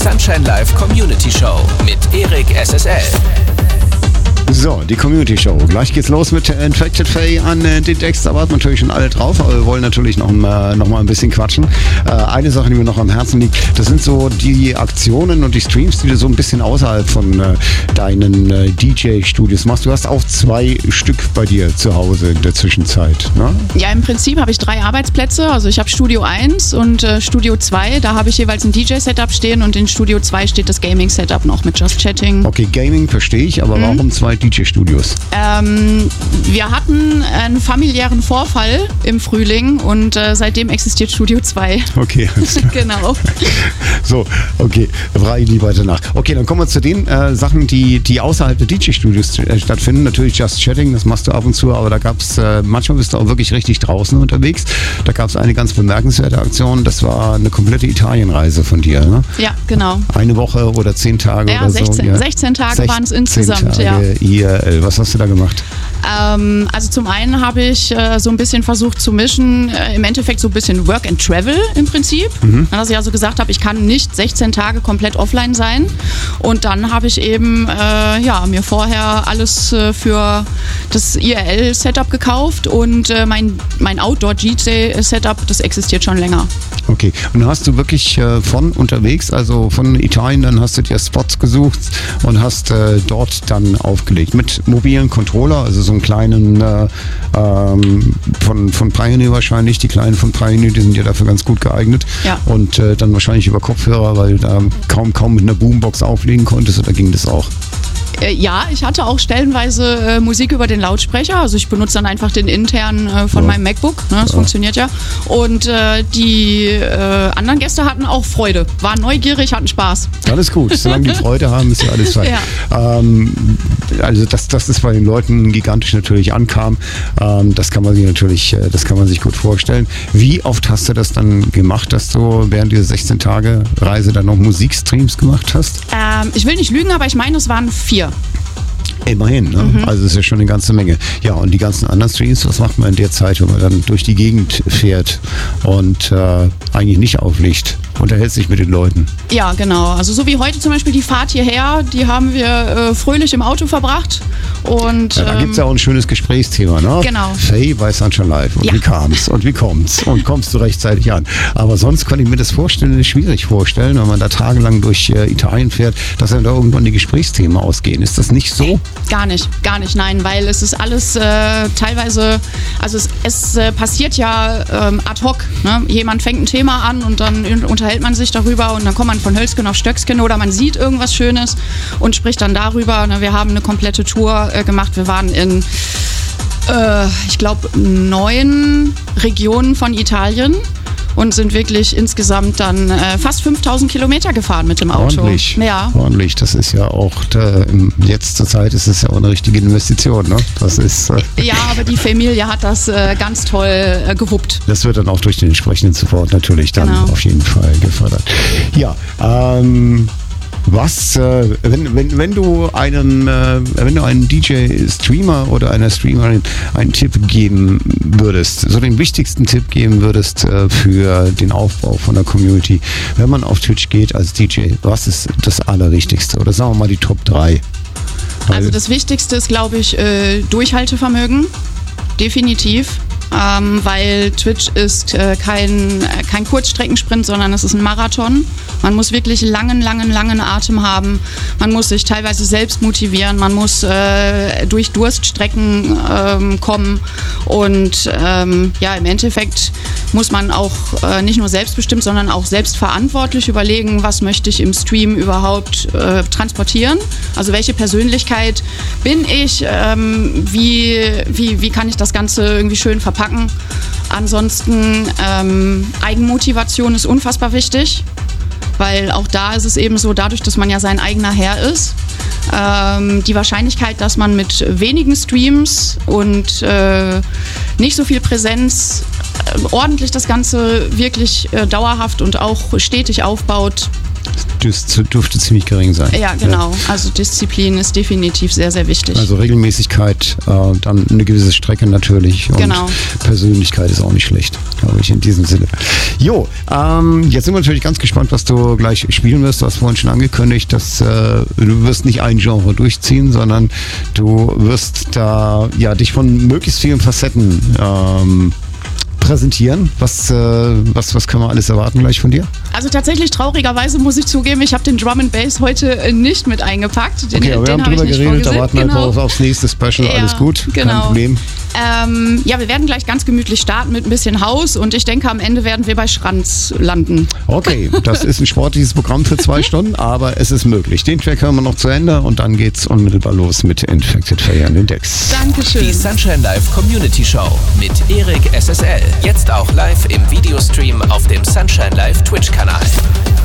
Sunshine Live Community Show mit Erik SSL. So, die Community Show. Gleich geht's los mit Infected Faye an den Decks. Da warten natürlich schon alle drauf, aber wir wollen natürlich noch mal ein bisschen quatschen. Eine Sache, die mir noch am Herzen liegt, das sind so die Aktionen und die Streams, die du so ein bisschen außerhalb von deinen DJ-Studios machst. Du hast auch 2 Stück bei dir zu Hause in der Zwischenzeit, ne? Ja, im Prinzip habe ich 3 Arbeitsplätze. Also ich habe Studio 1 und Studio 2. Da habe ich jeweils ein DJ-Setup stehen und in Studio 2 steht das Gaming-Setup noch mit Just Chatting. Okay, Gaming verstehe ich, aber warum 2 DJ-Studios? Wir hatten einen familiären Vorfall im Frühling und seitdem existiert Studio 2. Okay. Genau. So, okay, frage ich nie weiter nach. Okay, dann kommen wir zu den Sachen, die außerhalb der DJ-Studios stattfinden. Natürlich Just Chatting, das machst du ab und zu, aber da gab es, manchmal bist du auch wirklich richtig draußen unterwegs. Da gab es eine ganz bemerkenswerte Aktion, das war eine komplette Italienreise von dir, ne? Ja, genau. Eine Woche oder 10 Tage ja, oder 16, so? Ja, 16 Tage waren es insgesamt, Tage, ja. Was hast du da gemacht? Also zum einen habe ich so ein bisschen versucht zu mischen, im Endeffekt so ein bisschen Work and Travel im Prinzip. Dass ich also gesagt habe, ich kann nicht 16 Tage komplett offline sein. Und dann habe ich eben mir vorher alles für das IRL-Setup gekauft und mein Outdoor-DJ-Setup, das existiert schon länger. Okay, und dann hast du wirklich von unterwegs, also von Italien, dann hast du dir Spots gesucht und hast dort dann aufgelegt mit mobilen Controller, also so einen kleinen von Pioneer wahrscheinlich, die kleinen von Pioneer, die sind ja dafür ganz gut geeignet. Ja. Und dann wahrscheinlich über Kopfhörer, weil da kaum mit einer Boombox auflegen konntest, oder ging das auch? Ja, ich hatte auch stellenweise Musik über den Lautsprecher. Also ich benutze dann einfach den internen von meinem MacBook. Ne, das funktioniert ja. Und die anderen Gäste hatten auch Freude. Waren neugierig, hatten Spaß. Alles gut. Solange die Freude haben, ist ja alles fein. Ja. Also dass das bei den Leuten gigantisch natürlich ankam, das kann man sich gut vorstellen. Wie oft hast du das dann gemacht, dass du während dieser 16 Tage Reise dann noch Musikstreams gemacht hast? Ich will nicht lügen, aber ich meine, es waren 4. Immerhin, ne? Also ist ja schon eine ganze Menge. Ja, und die ganzen anderen Streams, was macht man in der Zeit, wenn man dann durch die Gegend fährt und eigentlich nicht auflegt? Unterhält sich mit den Leuten. Ja, genau. Also so wie heute zum Beispiel die Fahrt hierher, die haben wir fröhlich im Auto verbracht. Und, da gibt es ja auch ein schönes Gesprächsthema, ne? Genau. Faye bei Sunshine Live. Und wie kam's? Und wie kommt's? Und kommst du rechtzeitig an? Aber sonst kann ich mir das schwierig vorstellen, wenn man da tagelang durch Italien fährt, dass dann da irgendwann die Gesprächsthemen ausgehen. Ist das nicht so? Gar nicht, nein, weil es ist alles teilweise, also es passiert ja ad hoc. Ne? Jemand fängt ein Thema an und dann unterhält man sich darüber und dann kommt man von Hölzgen auf Stöcksken oder man sieht irgendwas Schönes und spricht dann darüber. Ne? Wir haben eine komplette Tour gemacht. Wir waren in, ich glaube, 9 Regionen von Italien. Und sind wirklich insgesamt dann fast 5000 Kilometer gefahren mit dem Auto. Ordentlich. Ja. Ordentlich. Das ist ja auch, jetzt zur Zeit ist es ja auch eine richtige Investition. Ne? Das ist, ja, aber die Familie hat das ganz toll gewuppt. Das wird dann auch durch den entsprechenden Support natürlich dann auf jeden Fall gefördert. Ja, wenn du einen DJ-Streamer oder einer Streamerin einen Tipp geben würdest, so den wichtigsten Tipp geben würdest für den Aufbau von der Community, wenn man auf Twitch geht als DJ, was ist das Allerwichtigste? Oder sagen wir mal die Top 3? Also das Wichtigste ist, glaube ich, Durchhaltevermögen. Definitiv. Weil Twitch ist kein Kurzstreckensprint, sondern es ist ein Marathon. Man muss wirklich langen Atem haben. Man muss sich teilweise selbst motivieren. Man muss durch Durststrecken kommen. Und im Endeffekt muss man auch nicht nur selbstbestimmt, sondern auch selbstverantwortlich überlegen, was möchte ich im Stream überhaupt transportieren. Also welche Persönlichkeit bin ich? Wie kann ich das Ganze irgendwie schön verpacken? Ansonsten Eigenmotivation ist unfassbar wichtig, weil auch da ist es eben so, dadurch, dass man ja sein eigener Herr ist, die Wahrscheinlichkeit, dass man mit wenigen Streams und nicht so viel Präsenz ordentlich das Ganze wirklich dauerhaft und auch stetig aufbaut, Das dürfte ziemlich gering sein. Ja, genau. Ja. Also Disziplin ist definitiv sehr, sehr wichtig. Also Regelmäßigkeit, dann eine gewisse Strecke natürlich. Und genau. Persönlichkeit ist auch nicht schlecht, glaube ich, in diesem Sinne. Jo, jetzt sind wir natürlich ganz gespannt, was du gleich spielen wirst. Du hast vorhin schon angekündigt, dass du wirst nicht ein Genre durchziehen, sondern du wirst da dich von möglichst vielen Facetten präsentieren. Was können wir alles erwarten gleich von dir? Also tatsächlich, traurigerweise muss ich zugeben, ich habe den Drum and Bass heute nicht mit eingepackt. Wir haben drüber geredet, da warten wir aufs nächste Special. Alles gut, kein Problem. Wir werden gleich ganz gemütlich starten mit ein bisschen Haus und ich denke, am Ende werden wir bei Schranz landen. Okay, das ist ein sportliches Programm für 2 Stunden, aber es ist möglich. Den Track hören wir noch zu Ende und dann geht's unmittelbar los mit Infected Faye an den Decks. Dankeschön. Die Sunshine Live Community Show mit Erik SSL. Jetzt auch live im Videostream auf dem Sunshine Live Twitch-Kanal.